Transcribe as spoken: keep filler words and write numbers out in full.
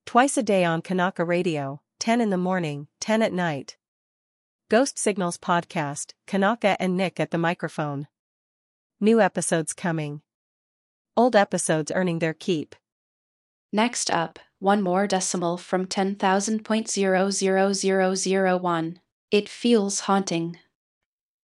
Twice a day on Kanaka Radio, ten in the morning, ten at night. Ghost Signals Podcast, Kanaka and Nick at the microphone. New episodes coming. Old episodes earning their keep. Next up, one more decimal from ten thousand point zero zero zero zero one. It feels haunting.